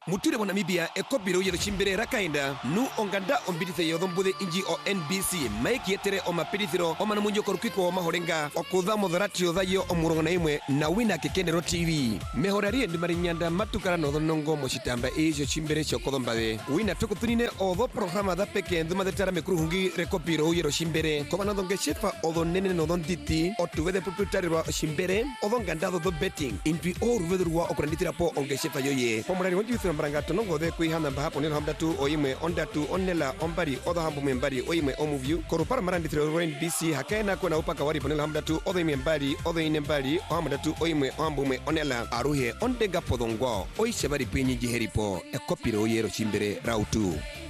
Muture wa Namibia ekopiro yero chimbere rakainda nu onganda ombidithe yothombude inji o NBC maiki etere o mapirithiro o manamunyo korukiko o mahorenga okutha mothoratio thayo o murongo na imwe na wina kekendero TV mehorari ndimari nyanda matukara nothonongo mochitamba ejo chimbere chokothombathe wina tukutunine otho programa tha peke nthumathetara mikuruhungi rekopiro yero chimbere koma thonge shefa otho nene notho nditi otuvethe proprietarirwa chimbere otho nganda tho betting intwi o ruvethurwa okuranditira po onge shefa yoye pomurari wonjithira mbaranga tonongo the kuihana mbahapo nilo hamdatu oimwe ondatu onela ombari otho hambu membari oimwe omuvyu korupara marandithira ro NBC hakena kona upaka wari ponelo hamdatu otho imwe mbari otho ine mbari ohamdatu oimwe ohambu onela aruhe ondenga podongwa oishe bari pinyi jiheripo ekopiro yero chimbere rautu